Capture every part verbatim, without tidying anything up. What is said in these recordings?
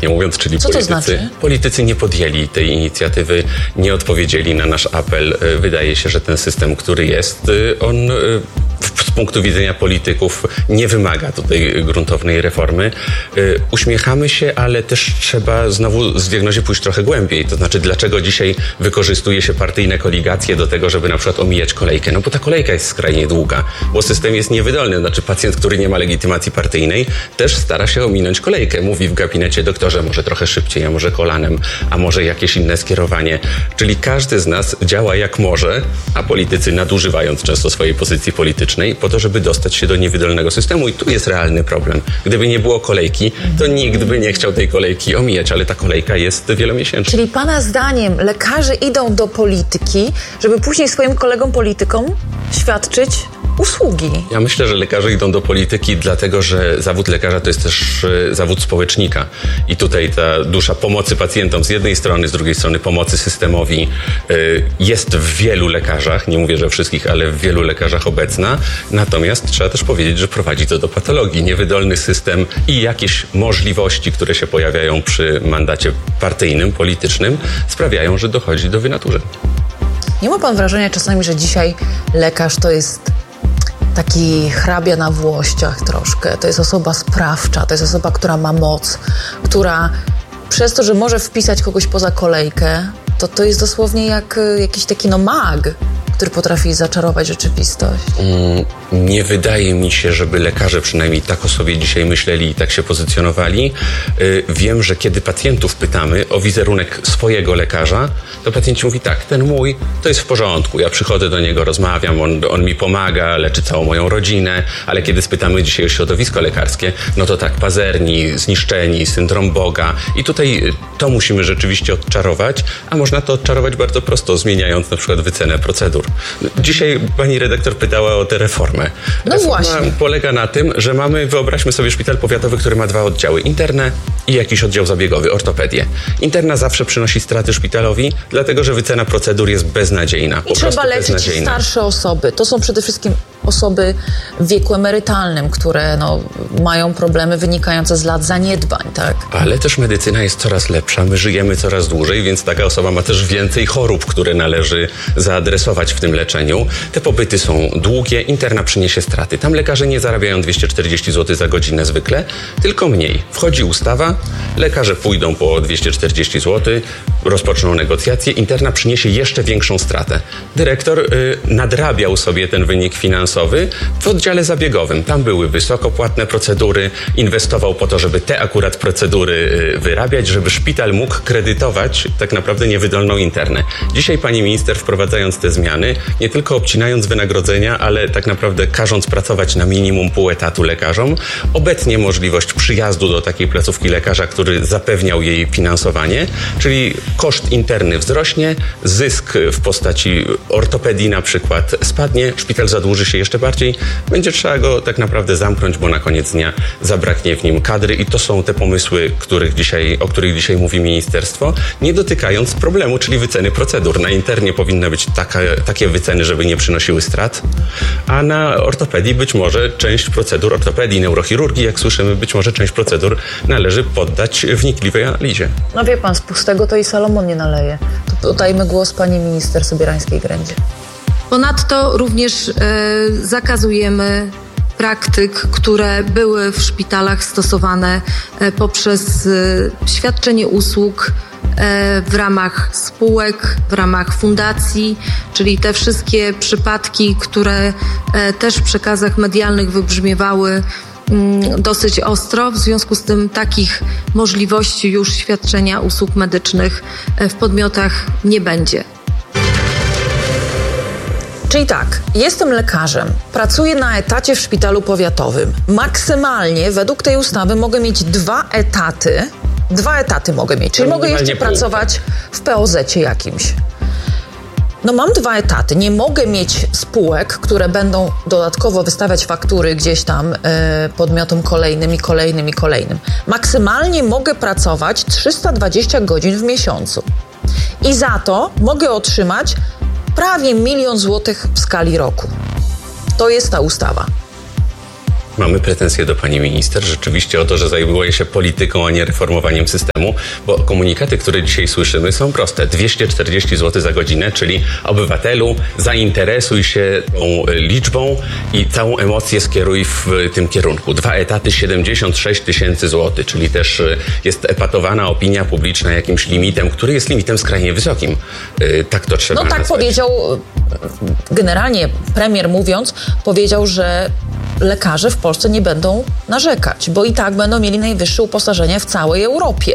delikatnie mówiąc, czyli Co to politycy, znaczy? politycy nie podjęli tej inicjatywy, nie odpowiedzieli na nasz apel. Wydaje się, że ten system, który jest, on z punktu widzenia polityków nie wymaga tutaj gruntownej reformy. Uśmiechamy się, ale też trzeba znowu z diagnozie pójść trochę głębiej. To znaczy, dlaczego dzisiaj wykorzystuje się partyjne koligacje do tego, żeby na przykład omijać kolejkę? No bo ta kolejka jest skrajnie długa, bo system jest niewydolny. Znaczy pacjent, który nie ma legitymacji partyjnej, też stara się ominąć kolejkę. Mówi w gabinecie: doktorze, może trochę szybciej, a może kolanem, a może jakieś inne skierowanie. Czyli każdy z nas działa jak może, a politycy nadużywając często swojej pozycji politycznej po to, żeby dostać się do niewydolnego systemu. I tu jest realny problem. Gdyby nie było kolejki, to nikt by nie chciał tej kolejki omijać, ale ta kolejka jest wielomiesięczna. Czyli pana zdaniem lekarze idą do polityki, żeby później swoim kolegom politykom świadczyć usługi? Ja myślę, że lekarze idą do polityki dlatego, że zawód lekarza to jest też e, zawód społecznika. I tutaj ta dusza pomocy pacjentom z jednej strony, z drugiej strony pomocy systemowi e, jest w wielu lekarzach, nie mówię, że wszystkich, ale w wielu lekarzach obecna. Natomiast trzeba też powiedzieć, że prowadzi to do patologii. Niewydolny system i jakieś możliwości, które się pojawiają przy mandacie partyjnym, politycznym, sprawiają, że dochodzi do wynaturzeń. Nie ma pan wrażenia czasami, że dzisiaj lekarz to jest taki hrabia na włościach troszkę? To jest osoba sprawcza, to jest osoba, która ma moc, która przez to, że może wpisać kogoś poza kolejkę, to to jest dosłownie jak jakiś taki no mag, który potrafi zaczarować rzeczywistość. Mm, nie wydaje mi się, żeby lekarze przynajmniej tak o sobie dzisiaj myśleli i tak się pozycjonowali. Yy, wiem, że kiedy pacjentów pytamy o wizerunek swojego lekarza, to pacjenci mówi: tak, ten mój to jest w porządku, ja przychodzę do niego, rozmawiam, on, on mi pomaga, leczy całą moją rodzinę, ale kiedy spytamy dzisiaj o środowisko lekarskie, no to tak, pazerni, zniszczeni, syndrom Boga. I tutaj to musimy rzeczywiście odczarować, a można to odczarować bardzo prosto, zmieniając na przykład wycenę procedur. Dzisiaj pani redaktor pytała o tę reformę. No Reforma właśnie. polega na tym, że mamy, wyobraźmy sobie szpital powiatowy, który ma dwa oddziały: internę i jakiś oddział zabiegowy, ortopedię. Interna zawsze przynosi straty szpitalowi, dlatego że wycena procedur jest beznadziejna. I trzeba leczyć starsze osoby. To są przede wszystkim osoby w wieku emerytalnym, które no, mają problemy wynikające z lat zaniedbań, tak? Ale też medycyna jest coraz lepsza, my żyjemy coraz dłużej, więc taka osoba ma też więcej chorób, które należy zaadresować w tym leczeniu. Te pobyty są długie, interna przyniesie straty. Tam lekarze nie zarabiają dwieście czterdzieści złotych za godzinę zwykle, tylko mniej. Wchodzi ustawa, lekarze pójdą po dwieście czterdzieści złotych, rozpoczną negocjacje, interna przyniesie jeszcze większą stratę. Dyrektor y, nadrabiał sobie ten wynik finansowy w oddziale zabiegowym. Tam były wysokopłatne procedury, inwestował po to, żeby te akurat procedury y, wyrabiać, żeby szpital mógł kredytować tak naprawdę niewydolną internę. Dzisiaj pani minister, wprowadzając te zmiany, nie tylko obcinając wynagrodzenia, ale tak naprawdę każąc pracować na minimum pół etatu lekarzom, obecnie możliwość przyjazdu do takiej placówki lekarza, który zapewniał jej finansowanie, czyli koszt interny wzrośnie, zysk w postaci ortopedii na przykład spadnie, szpital zadłuży się jeszcze bardziej, będzie trzeba go tak naprawdę zamknąć, bo na koniec dnia zabraknie w nim kadry i to są te pomysły, których dzisiaj, o których dzisiaj mówi ministerstwo, nie dotykając problemu, czyli wyceny procedur. Na internie powinna być taka, takie wyceny, żeby nie przynosiły strat, a na ortopedii być może część procedur, ortopedii, neurochirurgii, jak słyszymy, być może część procedur należy poddać wnikliwej analizie. No wie pan, z pustego to i Salomon nie naleje. To oddajmy głos pani minister Sobierańskiej-Grędzie. Ponadto również e, zakazujemy praktyk, które były w szpitalach stosowane e, poprzez e, świadczenie usług e, w ramach spółek, w ramach fundacji, czyli te wszystkie przypadki, które e, też w przekazach medialnych wybrzmiewały mm, dosyć ostro. W związku z tym takich możliwości już świadczenia usług medycznych e, w podmiotach nie będzie. Czyli tak, jestem lekarzem, pracuję na etacie w szpitalu powiatowym. Maksymalnie według tej ustawy mogę mieć dwa etaty. Dwa etaty mogę mieć, czyli mogę jeszcze pracować w P O Z-cie jakimś. No mam dwa etaty, nie mogę mieć spółek, które będą dodatkowo wystawiać faktury gdzieś tam y, podmiotom kolejnym i kolejnym i kolejnym. Maksymalnie mogę pracować trzysta dwadzieścia godzin w miesiącu. I za to mogę otrzymać prawie milion złotych w skali roku. To jest ta ustawa. Mamy pretensje do pani minister rzeczywiście o to, że zajmuje się polityką, a nie reformowaniem systemu, bo komunikaty, które dzisiaj słyszymy, są proste. dwieście czterdzieści złotych za godzinę, czyli obywatelu, zainteresuj się tą liczbą i całą emocję skieruj w tym kierunku. Dwa etaty, siedemdziesiąt sześć tysięcy złotych, czyli też jest epatowana opinia publiczna jakimś limitem, który jest limitem skrajnie wysokim. Tak to trzeba No tak nazwać. powiedział, generalnie premier mówiąc, powiedział, że lekarze w Polsce nie będą narzekać, bo i tak będą mieli najwyższe uposażenie w całej Europie.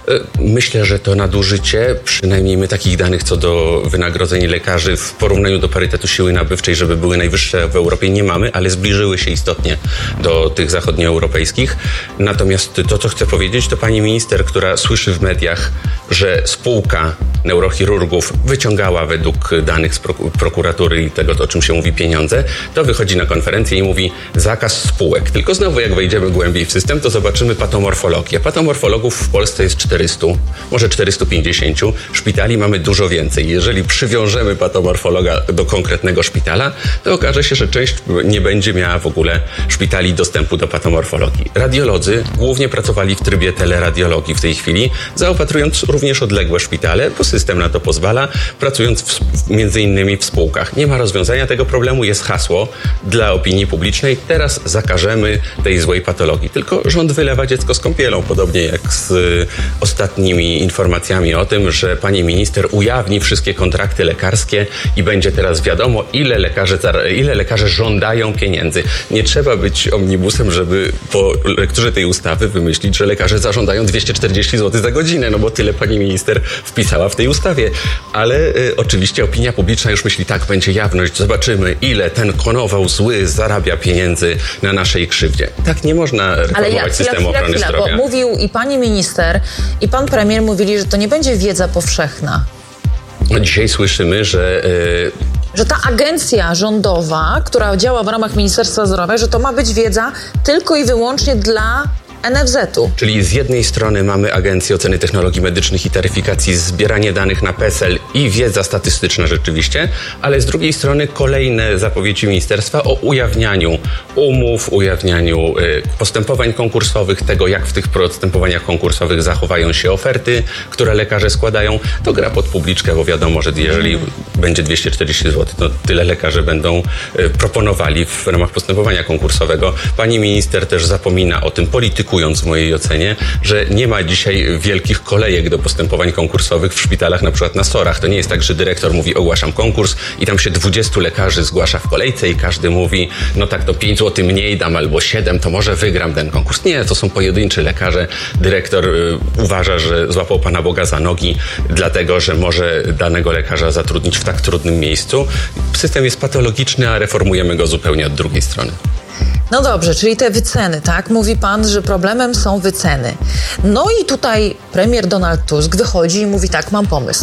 Myślę, że to nadużycie, przynajmniej my takich danych co do wynagrodzeń lekarzy w porównaniu do parytetu siły nabywczej, żeby były najwyższe w Europie, nie mamy, ale zbliżyły się istotnie do tych zachodnioeuropejskich. Natomiast to, co chcę powiedzieć, to pani minister, która słyszy w mediach, że spółka neurochirurgów wyciągała według danych z proku- prokuratury i tego, o czym się mówi, pieniądze, to wychodzi na konferencję i mówi zakaz spółek. Tylko znowu, jak wejdziemy głębiej w system, to zobaczymy patomorfologię. Patomorfologów w Polsce jest czterysta, może czterysta pięćdziesiąt. Szpitali mamy dużo więcej. Jeżeli przywiążemy patomorfologa do konkretnego szpitala, to okaże się, że część nie będzie miała w ogóle szpitali dostępu do patomorfologii. Radiolodzy głównie pracowali w trybie teleradiologii w tej chwili, zaopatrując również odległe szpitale, bo system na to pozwala, pracując w, między innymi w spółkach. Nie ma rozwiązania tego problemu, jest hasło dla opinii publicznej. Teraz zakażemy tej złej patologii. Tylko rząd wylewa dziecko z kąpielą, podobnie jak z y, ostatnimi informacjami o tym, że pani minister ujawni wszystkie kontrakty lekarskie i będzie teraz wiadomo, ile lekarze, ile lekarze żądają pieniędzy. Nie trzeba być omnibusem, żeby po lekturze tej ustawy wymyślić, że lekarze zażądają dwieście czterdzieści złotych za godzinę, no bo tyle pani minister wpisała w tej ustawie. Ale y, oczywiście opinia publiczna już myśli, tak, będzie jawność, zobaczymy, ile ten konował zły zarabia pieniędzy na naszej krzywdzie. Tak nie można reformować Ale ja, systemu chwila, ochrony chwila, zdrowia. bo mówił i pani minister, i pan premier mówili, że to nie będzie wiedza powszechna. No, dzisiaj słyszymy, że... Yy, Że ta agencja rządowa, która działa w ramach Ministerstwa Zdrowia, że to ma być wiedza tylko i wyłącznie dla N F Z-u. Czyli z jednej strony mamy Agencję Oceny Technologii Medycznych i Taryfikacji, zbieranie danych na P E S E L i wiedza statystyczna rzeczywiście, ale z drugiej strony kolejne zapowiedzi ministerstwa o ujawnianiu umów, ujawnianiu y, postępowań konkursowych, tego jak w tych postępowaniach konkursowych zachowają się oferty, które lekarze składają. To gra pod publiczkę, bo wiadomo, że jeżeli mm. będzie dwieście czterdzieści złotych, to tyle lekarze będą y, proponowali w ramach postępowania konkursowego. Pani minister też zapomina o tym, politykując w mojej ocenie, że nie ma dzisiaj wielkich kolejek do postępowań konkursowych w szpitalach, na przykład na SOR-ach. To nie jest tak, że dyrektor mówi, ogłaszam konkurs i tam się dwudziestu lekarzy zgłasza w kolejce i każdy mówi, no tak, to pięć złotych mniej dam albo siedem, to może wygram ten konkurs. Nie, to są pojedynczy lekarze. Dyrektor y, uważa, że złapał Pana Boga za nogi, dlatego, że może danego lekarza zatrudnić w tak trudnym miejscu. System jest patologiczny, a reformujemy go zupełnie od drugiej strony. No dobrze, czyli te wyceny, tak? Mówi pan, że problemem są wyceny. No i tutaj premier Donald Tusk wychodzi i mówi tak, mam pomysł.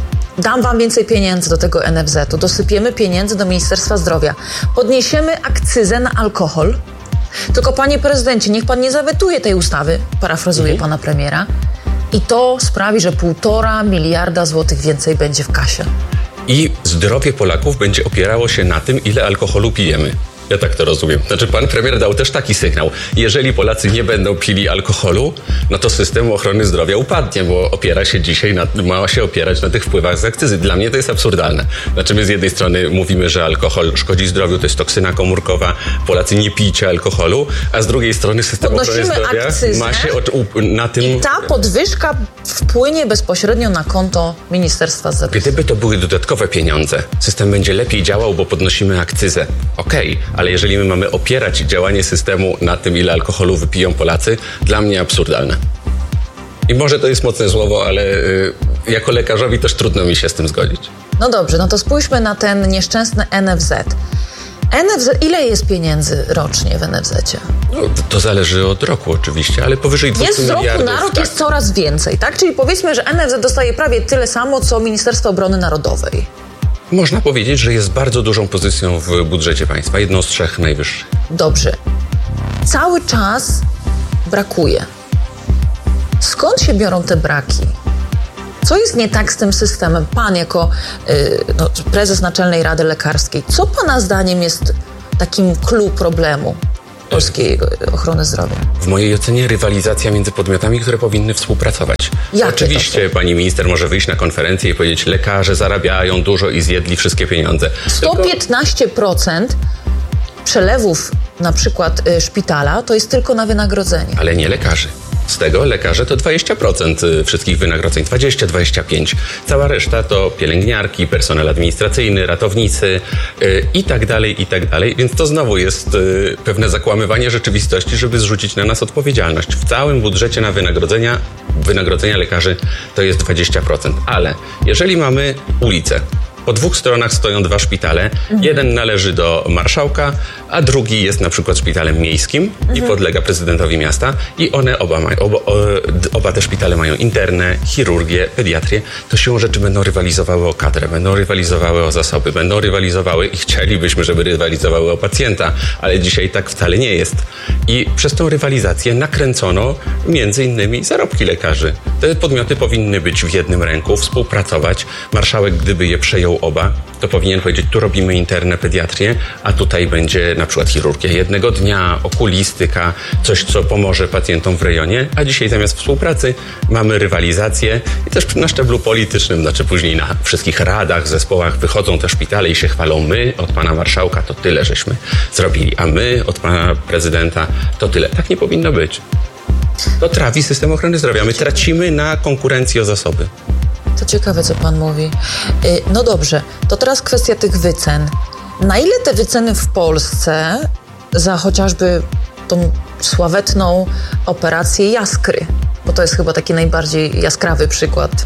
Dam wam więcej pieniędzy do tego N F Z-u, dosypiemy pieniędzy do Ministerstwa Zdrowia. Podniesiemy akcyzę na alkohol. Tylko panie prezydencie, niech pan nie zawetuje tej ustawy, parafrazuję mhm. pana premiera, i to sprawi, że półtora miliarda złotych więcej będzie w kasie. I zdrowie Polaków będzie opierało się na tym, ile alkoholu pijemy. Ja tak to rozumiem. Znaczy pan premier dał też taki sygnał. Jeżeli Polacy nie będą pili alkoholu, no to system ochrony zdrowia upadnie, bo opiera się dzisiaj, na, ma się opierać na tych wpływach z akcyzy. Dla mnie to jest absurdalne. Znaczy my z jednej strony mówimy, że alkohol szkodzi zdrowiu, to jest toksyna komórkowa, Polacy nie pijcie alkoholu, a z drugiej strony system Podnosimy ochrony zdrowia akcyzę ma się od, na tym... I ta podwyżka wpłynie bezpośrednio na konto Ministerstwa Zdrowia. Gdyby to były dodatkowe pieniądze, system będzie lepiej działał, bo podnosimy akcyzę. Okej, okay, ale jeżeli my mamy opierać działanie systemu na tym, ile alkoholu wypiją Polacy, dla mnie absurdalne. I może to jest mocne słowo, ale y, jako lekarzowi też trudno mi się z tym zgodzić. No dobrze, no to spójrzmy na ten nieszczęsny N F Z. N F Z, ile jest pieniędzy rocznie w N F Z-cie? No, to zależy od roku oczywiście, ale powyżej dwieście miliardów. Jest z roku na rok, tak. Jest coraz więcej, tak? Czyli powiedzmy, że N F Z dostaje prawie tyle samo, co Ministerstwo Obrony Narodowej. Można powiedzieć, że jest bardzo dużą pozycją w budżecie państwa, jedną z trzech najwyższych. Dobrze. Cały czas brakuje. Skąd się biorą te braki? Co jest nie tak z tym systemem? Pan jako yy, no, prezes Naczelnej Rady Lekarskiej, co pana zdaniem jest takim clou problemu? polskiej ochrony zdrowia? W mojej ocenie rywalizacja między podmiotami, które powinny współpracować. Jak Oczywiście pani minister może wyjść na konferencję i powiedzieć, lekarze zarabiają dużo i zjedli wszystkie pieniądze. sto piętnaście procent przelewów na przykład y, szpitala to jest tylko na wynagrodzenie. Ale nie lekarzy. Z tego lekarze to dwadzieścia procent wszystkich wynagrodzeń, dwadzieścia do dwudziestu pięciu procent. Cała reszta to pielęgniarki, personel administracyjny, ratownicy yy, i tak dalej, i tak dalej. Więc to znowu jest yy, pewne zakłamywanie rzeczywistości, żeby zrzucić na nas odpowiedzialność. W całym budżecie na wynagrodzenia, wynagrodzenia lekarzy to jest dwadzieścia procent. Ale jeżeli mamy ulicę, po dwóch stronach stoją dwa szpitale. Mhm. Jeden należy do marszałka, a drugi jest na przykład szpitalem miejskim mhm. i podlega prezydentowi miasta. I one oba, mają, oba, oba te szpitale mają internę, chirurgię, pediatrię. To siłą rzeczy będą rywalizowały o kadrę, będą rywalizowały o zasoby, będą rywalizowały i chcielibyśmy, żeby rywalizowały o pacjenta, ale dzisiaj tak wcale nie jest. I przez tą rywalizację nakręcono między innymi zarobki lekarzy. Te podmioty powinny być w jednym ręku, współpracować. Marszałek, gdyby je przejął oba, to powinien powiedzieć, tu robimy interne pediatrię, a tutaj będzie na przykład chirurgia jednego dnia, okulistyka, coś, co pomoże pacjentom w rejonie, a dzisiaj zamiast współpracy mamy rywalizację i też na szczeblu politycznym, znaczy później na wszystkich radach, zespołach wychodzą te szpitale i się chwalą, my od pana marszałka to tyle żeśmy zrobili, a my od pana prezydenta to tyle. Tak nie powinno być. To trawi system ochrony zdrowia. My tracimy na konkurencji o zasoby. To ciekawe, co pan mówi. No dobrze, to teraz kwestia tych wycen. Na ile te wyceny w Polsce za chociażby tą sławetną operację Jaskry, bo to jest chyba taki najbardziej jaskrawy przykład.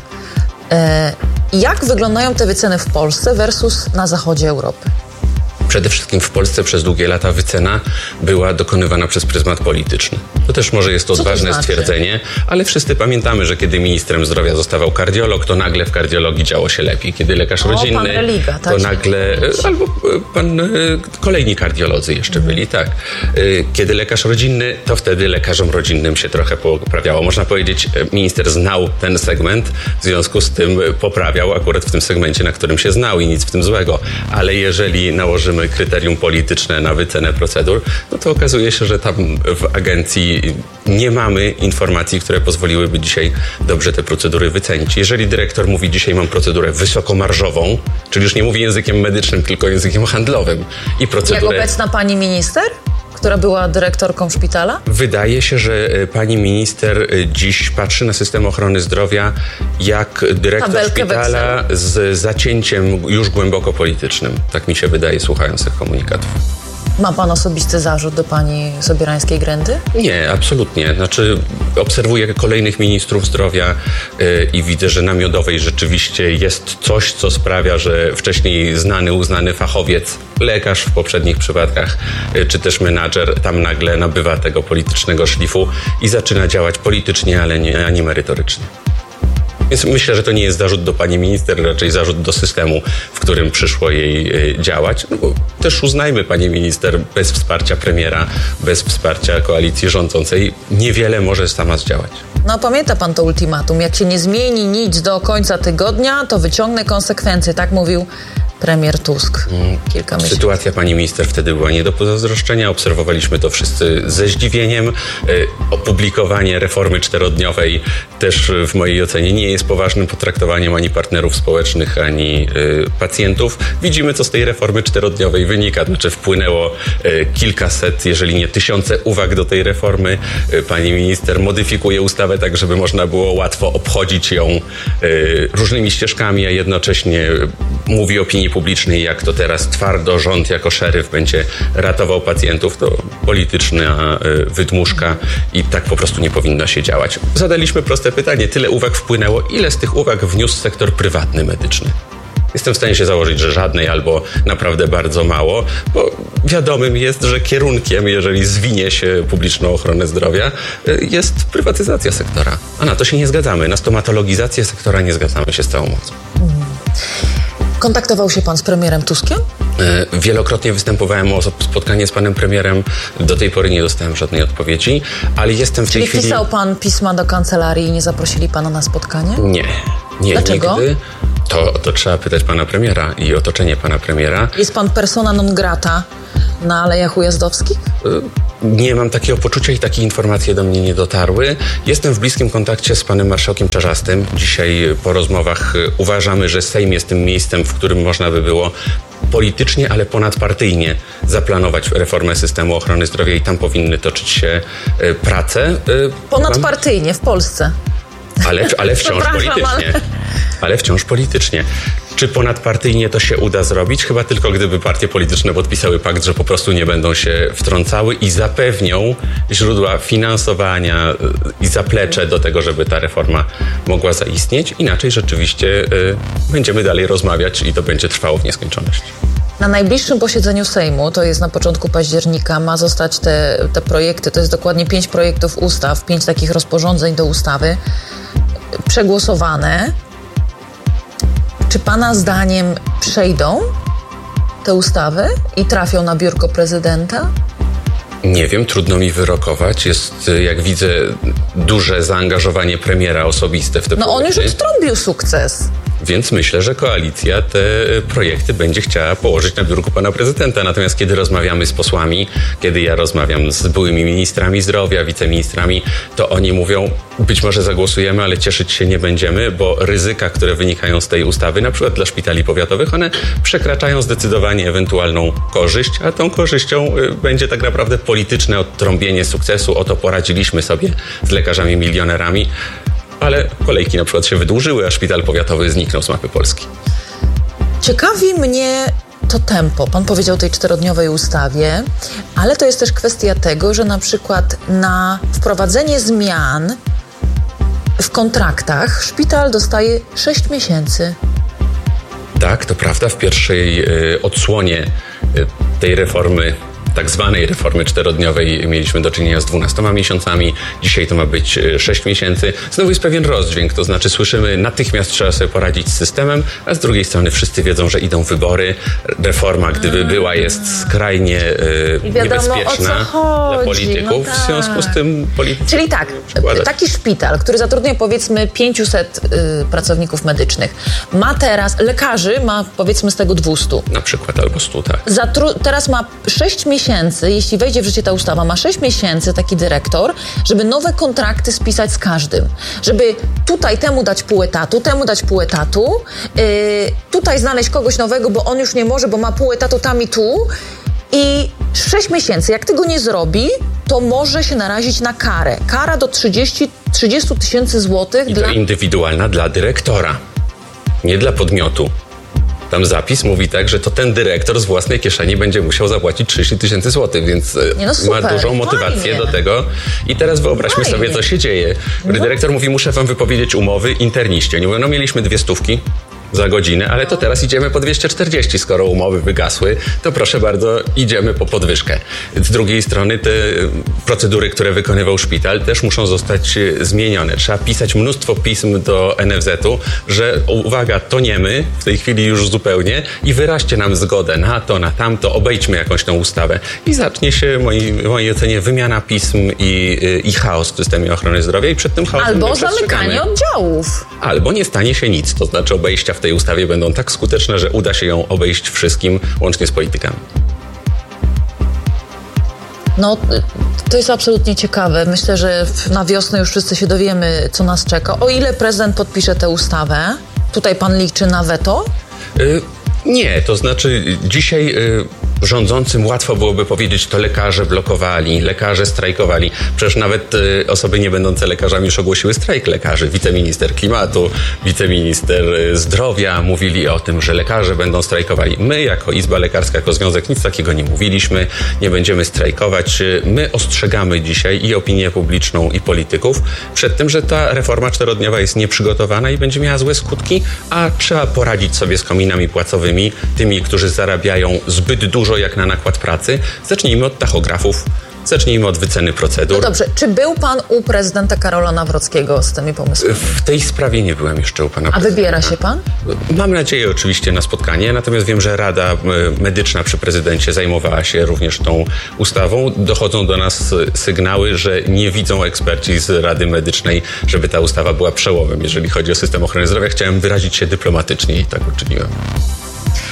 Jak wyglądają te wyceny w Polsce versus na zachodzie Europy? Przede wszystkim w Polsce przez długie lata wycena była dokonywana przez pryzmat polityczny. To też może jest odważne to znaczy? stwierdzenie, ale wszyscy pamiętamy, że kiedy ministrem zdrowia zostawał kardiolog, to nagle w kardiologii działo się lepiej. Kiedy lekarz o, rodzinny, pan Religa, to nagle... Albo pan... Kolejni kardiolodzy jeszcze mm. byli, tak. Kiedy lekarz rodzinny, to wtedy lekarzom rodzinnym się trochę poprawiało. Można powiedzieć, minister znał ten segment, w związku z tym poprawiał akurat w tym segmencie, na którym się znał i nic w tym złego. Ale jeżeli nałożymy kryterium polityczne na wycenę procedur, no to okazuje się, że tam w agencji nie mamy informacji, które pozwoliłyby dzisiaj dobrze te procedury wycenić. Jeżeli dyrektor mówi, dzisiaj mam procedurę wysokomarżową, czyli już nie mówi językiem medycznym, tylko językiem handlowym i procedurę... Jak obecna pani minister, która była dyrektorką szpitala? Wydaje się, że pani minister dziś patrzy na system ochrony zdrowia jak dyrektor Tabelkę szpitala Wexelu. z zacięciem już głęboko politycznym. Tak mi się wydaje, słuchając tych komunikatów. Ma pan osobisty zarzut do pani Sobierańskiej-Grędy? Nie, absolutnie. Znaczy obserwuję kolejnych ministrów zdrowia yy, i widzę, że na Miodowej rzeczywiście jest coś, co sprawia, że wcześniej znany, uznany fachowiec, lekarz w poprzednich przypadkach, yy, czy też menadżer tam nagle nabywa tego politycznego szlifu i zaczyna działać politycznie, ale nie, a nie merytorycznie. Więc myślę, że to nie jest zarzut do pani minister, raczej zarzut do systemu, w którym przyszło jej działać. No bo też uznajmy, pani minister, bez wsparcia premiera, bez wsparcia koalicji rządzącej niewiele może sama zdziałać. No pamięta pan to ultimatum. Jak się nie zmieni nic do końca tygodnia, to wyciągnę konsekwencje. Tak mówił premier Tusk kilka miesięcy. Sytuacja pani minister wtedy była nie do pozazdroszczenia. Obserwowaliśmy to wszyscy ze zdziwieniem. Opublikowanie reformy czterodniowej też w mojej ocenie nie jest poważnym potraktowaniem ani partnerów społecznych, ani pacjentów. Widzimy, co z tej reformy czterodniowej wynika. Znaczy wpłynęło kilkaset, jeżeli nie tysiące uwag do tej reformy. Pani minister modyfikuje ustawę tak, żeby można było łatwo obchodzić ją różnymi ścieżkami, a jednocześnie mówi opinii publicznej, jak to teraz twardo rząd jako szeryf będzie ratował pacjentów, to polityczna wydmuszka i tak po prostu nie powinno się działać. Zadaliśmy proste pytanie, tyle uwag wpłynęło, ile z tych uwag wniósł sektor prywatny medyczny? Jestem w stanie się założyć, że żadnej albo naprawdę bardzo mało, bo wiadomym jest, że kierunkiem, jeżeli zwinie się publiczną ochronę zdrowia, jest prywatyzacja sektora. A na to się nie zgadzamy. Na stomatologizację sektora nie zgadzamy się z całą mocą. Mm. Kontaktował się pan z premierem Tuskiem? Wielokrotnie występowałem o spotkanie z panem premierem. Do tej pory nie dostałem żadnej odpowiedzi, ale jestem w Czyli tej chwili... pisał pan pisma do kancelarii i nie zaprosili pana na spotkanie? Nie, nie, Dlaczego? Nigdy. To, to trzeba pytać pana premiera i otoczenie pana premiera. Jest pan persona non grata na Alejach Ujazdowskich? Nie mam takiego poczucia i takie informacje do mnie nie dotarły. Jestem w bliskim kontakcie z panem marszałkiem Czarzastym. Dzisiaj po rozmowach uważamy, że Sejm jest tym miejscem, w którym można by było politycznie, ale ponadpartyjnie zaplanować reformę systemu ochrony zdrowia i tam powinny toczyć się prace. Ponadpartyjnie w Polsce. Ale, ale wciąż politycznie. Ale... ale wciąż politycznie. Czy ponadpartyjnie to się uda zrobić? Chyba tylko gdyby partie polityczne podpisały pakt, że po prostu nie będą się wtrącały i zapewnią źródła finansowania i zaplecze do tego, żeby ta reforma mogła zaistnieć. Inaczej rzeczywiście y, będziemy dalej rozmawiać i to będzie trwało w nieskończoność. Na najbliższym posiedzeniu Sejmu, to jest na początku października, ma zostać te, te projekty, to jest dokładnie pięć projektów ustaw, pięć takich rozporządzeń do ustawy przegłosowane. Czy pana zdaniem przejdą te ustawy i trafią na biurko prezydenta? Nie wiem, trudno mi wyrokować. Jest, jak widzę, duże zaangażowanie premiera osobiste w te no projekty. No on już odtrąbił sukces. Więc myślę, że koalicja te projekty będzie chciała położyć na biurku pana prezydenta. Natomiast kiedy rozmawiamy z posłami, kiedy ja rozmawiam z byłymi ministrami zdrowia, wiceministrami, to oni mówią, być może zagłosujemy, ale cieszyć się nie będziemy, bo ryzyka, które wynikają z tej ustawy, na przykład dla szpitali powiatowych, one przekraczają zdecydowanie ewentualną korzyść, a tą korzyścią będzie tak naprawdę polityczne odtrąbienie sukcesu. Oto poradziliśmy sobie z lekarzami milionerami. Ale kolejki na przykład się wydłużyły, a szpital powiatowy zniknął z mapy Polski. Ciekawi mnie to tempo. Pan powiedział o tej czterodniowej ustawie, ale to jest też kwestia tego, że na przykład na wprowadzenie zmian w kontraktach szpital dostaje sześć miesięcy. Tak, to prawda. W pierwszej y, odsłonie y, tej reformy, tak zwanej reformy czterodniowej, mieliśmy do czynienia z dwunastoma miesiącami. Dzisiaj to ma być sześć miesięcy. Znowu jest pewien rozdźwięk, to znaczy słyszymy, natychmiast trzeba sobie poradzić z systemem, a z drugiej strony wszyscy wiedzą, że idą wybory. Reforma, gdyby była, jest skrajnie y, I wiadomo, niebezpieczna o co chodzi. dla polityków. No tak. W związku z tym politycy... Czyli tak, przykładać. Taki szpital, który zatrudnia powiedzmy pięciuset y, pracowników medycznych, ma teraz, lekarzy ma powiedzmy z tego dwieście. Na przykład albo stu, tak. Zatru- teraz ma sześć miesięcy, jeśli wejdzie w życie ta ustawa, ma sześć miesięcy taki dyrektor, żeby nowe kontrakty spisać z każdym. Żeby tutaj temu dać pół etatu, temu dać pół etatu, yy, tutaj znaleźć kogoś nowego, bo on już nie może, bo ma pół etatu tam i tu. I sześć miesięcy, jak tego nie zrobi, to może się narazić na karę. Kara do trzydziestu tysięcy złotych. I dla... to indywidualna dla dyrektora, nie dla podmiotu. Tam zapis mówi tak, że to ten dyrektor z własnej kieszeni będzie musiał zapłacić trzydzieści tysięcy złotych, więc Nie no super, ma dużą motywację fajnie. do tego. I teraz wyobraźmy Fajnie. sobie, co się dzieje. No. Dyrektor mówi, muszę wam wypowiedzieć umowy, interniście. Nie mówią, no mieliśmy dwie stówki za godzinę, ale to teraz idziemy po dwieście czterdzieści, skoro umowy wygasły, to proszę bardzo, idziemy po podwyżkę. Z drugiej strony te procedury, które wykonywał szpital, też muszą zostać zmienione. Trzeba pisać mnóstwo pism do en ef zetu, że uwaga, toniemy w tej chwili już zupełnie i wyraźcie nam zgodę na to, na tamto, obejdźmy jakąś tą ustawę. I zacznie się, w mojej, w mojej ocenie, wymiana pism i, i chaos w systemie ochrony zdrowia i przed tym chaosem Albo zamykanie oddziałów. Albo nie stanie się nic, to znaczy obejścia w tej ustawie będą tak skuteczne, że uda się ją obejść wszystkim, łącznie z politykami. No, to jest absolutnie ciekawe. Myślę, że na wiosnę już wszyscy się dowiemy, co nas czeka. O ile prezydent podpisze tę ustawę? Tutaj pan liczy na weto? Y- nie, to znaczy dzisiaj... Y- Rządzącym łatwo byłoby powiedzieć, to lekarze blokowali, lekarze strajkowali. Przecież nawet y, osoby nie będące lekarzami już ogłosiły strajk lekarzy. Wiceminister klimatu, wiceminister y, zdrowia mówili o tym, że lekarze będą strajkowali. My jako Izba Lekarska, jako Związek nic takiego nie mówiliśmy, nie będziemy strajkować. My ostrzegamy dzisiaj i opinię publiczną, i polityków przed tym, że ta reforma czterodniowa jest nieprzygotowana i będzie miała złe skutki, a trzeba poradzić sobie z kominami płacowymi, tymi, którzy zarabiają zbyt dużo jak na nakład pracy. Zacznijmy od tachografów, zacznijmy od wyceny procedur. No dobrze, czy był pan u prezydenta Karola Nawrockiego z tymi pomysłami? W tej sprawie nie byłem jeszcze u pana A prezydenta. wybiera się pan? Mam nadzieję oczywiście na spotkanie, natomiast wiem, że Rada Medyczna przy prezydencie zajmowała się również tą ustawą. Dochodzą do nas sygnały, że nie widzą eksperci z Rady Medycznej, żeby ta ustawa była przełomem. Jeżeli chodzi o system ochrony zdrowia, chciałem wyrazić się dyplomatycznie i tak uczyniłem.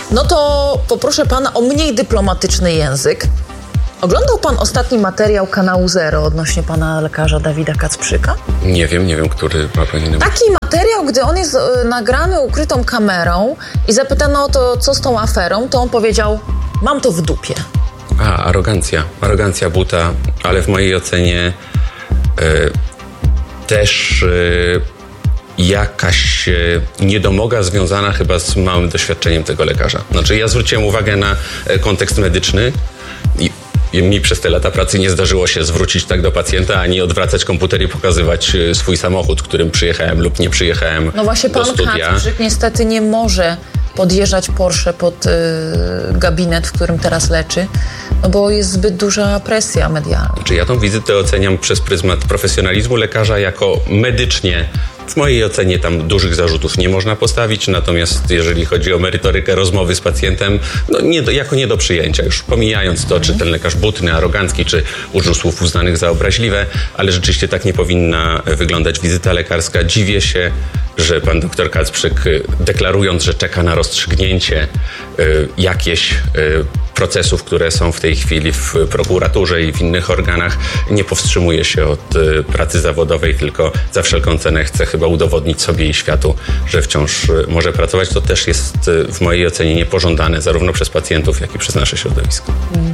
No to poproszę pana o mniej dyplomatyczny język. Oglądał pan ostatni materiał kanału Zero odnośnie pana lekarza Dawida Kacprzyka? Nie wiem, nie wiem, który ma pani na myśli. Taki materiał, gdy on jest e, nagrany ukrytą kamerą i zapytano o to, co z tą aferą, to on powiedział, mam to w dupie. A, arogancja. Arogancja buta, ale w mojej ocenie e, też e, jakaś e, niedomoga związana chyba z małym doświadczeniem tego lekarza. Znaczy ja zwróciłem uwagę na e, kontekst medyczny i mi przez te lata pracy nie zdarzyło się zwrócić tak do pacjenta, ani odwracać komputer i pokazywać swój samochód, którym przyjechałem lub nie przyjechałem No właśnie do pan studia. Kacprzyk niestety nie może podjeżdżać Porsche pod y, gabinet, w którym teraz leczy, no bo jest zbyt duża presja medialna. Czy ja tą wizytę oceniam przez pryzmat profesjonalizmu lekarza jako medycznie. W mojej ocenie tam dużych zarzutów nie można postawić, natomiast jeżeli chodzi o merytorykę rozmowy z pacjentem, no nie do, jako nie do przyjęcia. Już pomijając to, czy ten lekarz butny, arogancki, czy użył słów uznanych za obraźliwe, ale rzeczywiście tak nie powinna wyglądać wizyta lekarska. Dziwię się, że pan doktor Kacprzyk, deklarując, że czeka na rozstrzygnięcie y, jakieś y, procesów, które są w tej chwili w prokuraturze i w innych organach, nie powstrzymuje się od y, pracy zawodowej, tylko za wszelką cenę chce chyba udowodnić sobie i światu, że wciąż y, może pracować. To też jest y, w mojej ocenie niepożądane zarówno przez pacjentów, jak i przez nasze środowisko. Mm.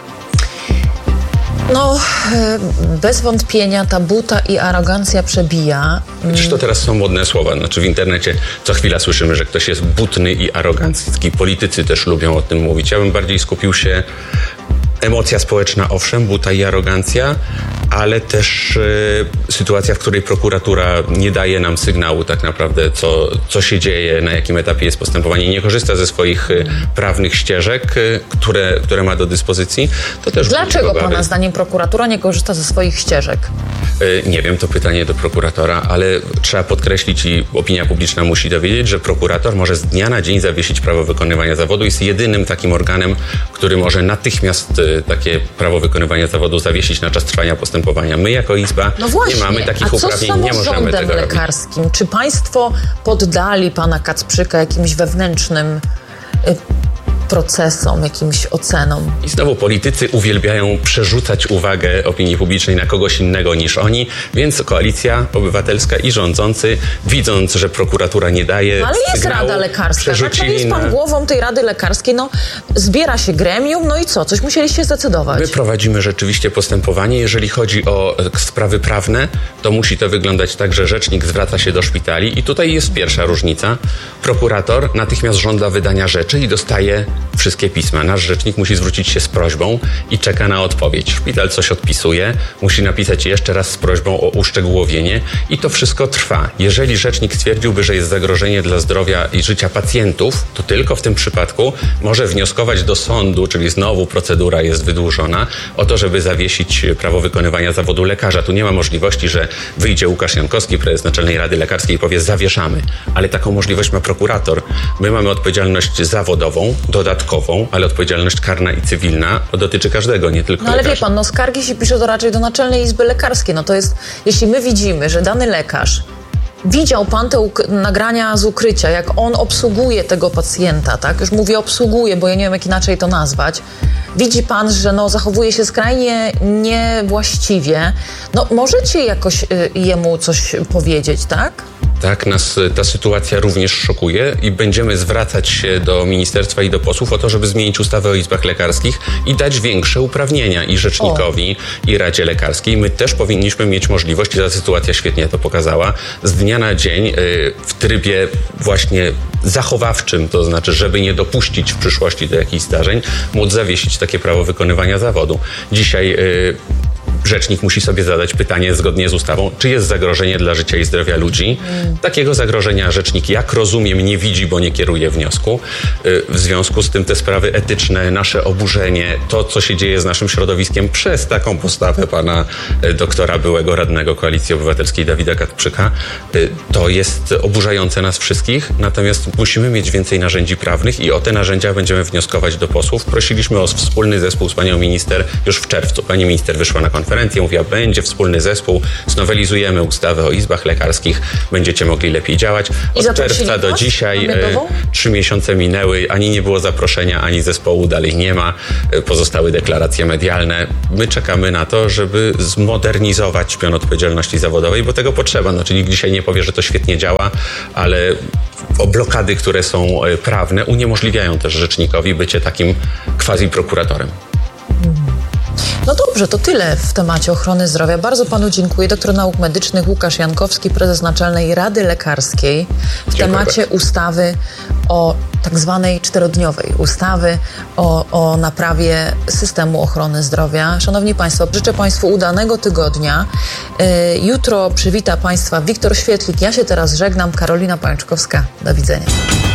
No, bez wątpienia ta buta i arogancja przebija. Przecież to teraz są modne słowa. Znaczy w internecie co chwila słyszymy, że ktoś jest butny i arogancki. Politycy też lubią o tym mówić. Ja bym bardziej skupił się emocja społeczna, owszem, buta i arogancja, ale też y, sytuacja, w której prokuratura nie daje nam sygnału tak naprawdę, co, co się dzieje, na jakim etapie jest postępowanie, nie korzysta ze swoich y, prawnych ścieżek, y, które, które ma do dyspozycji. To też Dlaczego pana zdaniem prokuratura nie korzysta ze swoich ścieżek? Y, nie wiem, to pytanie do prokuratora, ale trzeba podkreślić i opinia publiczna musi dowiedzieć, że prokurator może z dnia na dzień zawiesić prawo wykonywania zawodu. Jest jedynym takim organem, który może natychmiast y, takie prawo wykonywania zawodu zawiesić na czas trwania postępowania. My jako Izba no właśnie, nie mamy takich uprawnień, nie możemy tego lekarskim? robić. Czy państwo poddali pana Kacprzyka jakimś wewnętrznym y, procesom, jakimś ocenom? I znowu politycy uwielbiają przerzucać uwagę opinii publicznej na kogoś innego niż oni, więc Koalicja Obywatelska i rządzący, widząc, że prokuratura nie daje no, ale jest sygnału, Rada Lekarska, tak? No jest pan na... głową tej Rady Lekarskiej, no zbiera się gremium, no i co? Coś musieliście zdecydować. My prowadzimy rzeczywiście postępowanie. Jeżeli chodzi o sprawy prawne, to musi to wyglądać tak, że rzecznik zwraca się do szpitali i tutaj jest pierwsza różnica. Prokurator natychmiast żąda wydania rzeczy i dostaje wszystkie pisma. Nasz rzecznik musi zwrócić się z prośbą i czeka na odpowiedź. Szpital coś odpisuje, musi napisać jeszcze raz z prośbą o uszczegółowienie i to wszystko trwa. Jeżeli rzecznik stwierdziłby, że jest zagrożenie dla zdrowia i życia pacjentów, to tylko w tym przypadku może wnioskować do sądu, czyli znowu procedura jest wydłużona, o to, żeby zawiesić prawo wykonywania zawodu lekarza. Tu nie ma możliwości, że wyjdzie Łukasz Jankowski, prezes Naczelnej Rady Lekarskiej i powie zawieszamy. Ale taką możliwość ma prokurator. My mamy odpowiedzialność zawodową, dodatkową, ale odpowiedzialność karna i cywilna dotyczy każdego, nie tylko No ale lekarza. wie pan, no skargi się pisze to raczej do Naczelnej Izby Lekarskiej. No to jest, jeśli my widzimy, że dany lekarz, widział pan te nagrania z ukrycia, jak on obsługuje tego pacjenta, tak? Już mówię obsługuje, bo ja nie wiem, jak inaczej to nazwać. Widzi pan, że no, zachowuje się skrajnie niewłaściwie. No możecie jakoś y, jemu coś powiedzieć, tak? Tak, nas ta sytuacja również szokuje i będziemy zwracać się do ministerstwa i do posłów o to, żeby zmienić ustawę o izbach lekarskich i dać większe uprawnienia i rzecznikowi, o. i Radzie Lekarskiej. My też powinniśmy mieć możliwość, i ta sytuacja świetnie to pokazała, z dnia na dzień w trybie właśnie zachowawczym, to znaczy, żeby nie dopuścić w przyszłości do jakichś zdarzeń, móc zawiesić takie prawo wykonywania zawodu. Dzisiaj rzecznik musi sobie zadać pytanie zgodnie z ustawą, czy jest zagrożenie dla życia i zdrowia ludzi. Mm. Takiego zagrożenia rzecznik, jak rozumiem, nie widzi, bo nie kieruje wniosku. W związku z tym te sprawy etyczne, nasze oburzenie, to, co się dzieje z naszym środowiskiem przez taką postawę pana doktora, byłego radnego Koalicji Obywatelskiej Dawida Kacprzyka, to jest oburzające nas wszystkich. Natomiast musimy mieć więcej narzędzi prawnych i o te narzędzia będziemy wnioskować do posłów. Prosiliśmy o wspólny zespół z panią minister już w czerwcu. Pani minister wyszła na konferencję konferencję, mówiła, będzie wspólny zespół, znowelizujemy ustawę o izbach lekarskich, będziecie mogli lepiej działać. Od czerwca do dzisiaj trzy miesiące minęły, ani nie było zaproszenia, ani zespołu dalej nie ma. Pozostały deklaracje medialne. My czekamy na to, żeby zmodernizować pion odpowiedzialności zawodowej, bo tego potrzeba. Znaczy nikt dzisiaj nie powie, że to świetnie działa, ale o blokady, które są prawne, uniemożliwiają też rzecznikowi bycie takim quasi-prokuratorem. No dobrze, to tyle w temacie ochrony zdrowia. Bardzo panu dziękuję. Doktor nauk medycznych Łukasz Jankowski, prezes Naczelnej Rady Lekarskiej w Dziękuję temacie bardzo. ustawy o tak zwanej czterodniowej ustawy o, o naprawie systemu ochrony zdrowia. Szanowni Państwo, życzę Państwu udanego tygodnia. Yy, jutro przywita Państwa Wiktor Świetlik. Ja się teraz żegnam. Karolina Pączkowska. Do widzenia.